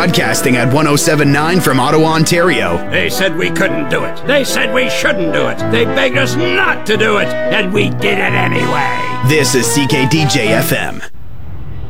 broadcasting at 1079 from Ottawa, Ontario. They said we couldn't do it. They said we shouldn't do it. They begged us not to do it, and we did it anyway. This is CKDJ FM.